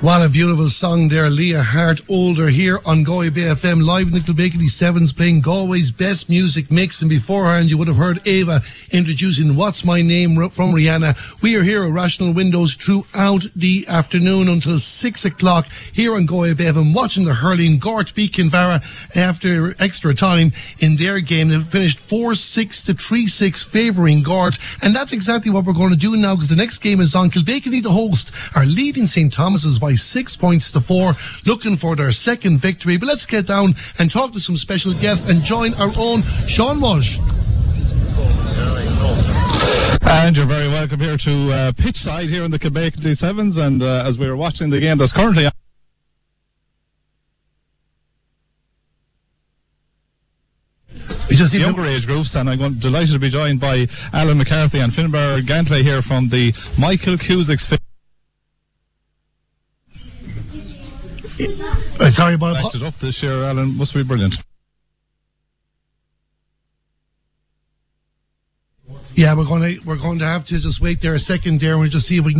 What a beautiful song there, Leah Hart, Older, here on Galway Bay FM, live in the Kilbacony Sevens, playing Galway's best music mix. And beforehand, you would have heard Ava introducing What's My Name from Rihanna. We are here at Rational Windows throughout the afternoon until 6 o'clock here on Galway Bay FM, watching the hurling. Gort beat Kinvara after extra time in their game. They finished 4-6 to 3-6, favouring Gort. And that's exactly what we're going to do now, because the next game is on. Kilbacony, the host, are leading St. Thomas's by 6 points to 4, looking for their second victory. But let's get down and talk to some special guests and join our own Sean Walsh. And you're very welcome here to pitch side here in the Kilbacony Sevens. And as we were watching the game that's currently on, younger age groups, and I'm delighted to be joined by Alan McCarthy and Finbar Gantley here from the Michael Cusick's. Sorry about backed it up this year, Alan. Must be brilliant. Yeah, we're going to have to just wait there a second there and we'll just see if we can